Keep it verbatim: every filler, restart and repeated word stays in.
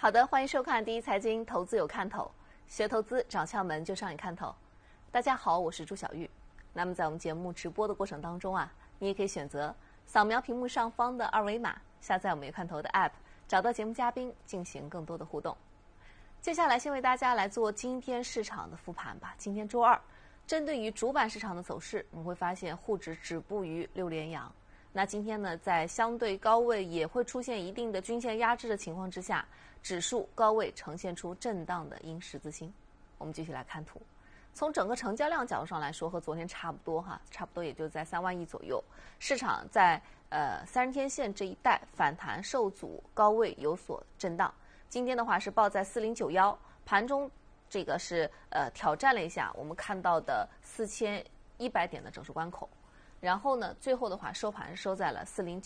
好的，欢迎收看第一财经投资有看头，学投资找窍门就上你看头。大家好，我是朱小玉。那么在我们节目直播的过程当中啊，你也可以选择扫描屏幕上方的二维码，下载我们有看头的 App， 找到节目嘉宾进行更多的互动。接下来先为大家来做今天市场的复盘吧。今天周二，针对于主板市场的走势，我们会发现沪指止步于六连阳。那今天呢，在相对高位也会出现一定的均线压制的情况之下，指数高位呈现出震荡的阴十字星。我们继续来看图，从整个成交量角度上来说，和昨天差不多哈，差不多也就在三万亿左右。市场在呃三十天线这一带反弹受阻，高位有所震荡。今天的话是报在四零九一，盘中这个是呃挑战了一下我们看到的四千一百点的整数关口。然后呢，最后的话收盘收在了四零